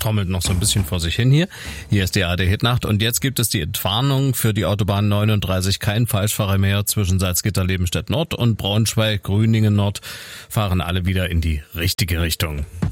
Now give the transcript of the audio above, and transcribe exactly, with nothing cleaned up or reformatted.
trommelt noch so ein bisschen vor sich hin hier. Hier ist die A R D-Hitnacht und jetzt gibt es die Entwarnung für die Autobahn neununddreißig. Kein Falschfahrer mehr zwischen Salzgitter-Lebenstedt Nord und Braunschweig-Grüningen Nord. Fahren alle wieder in die richtige Richtung.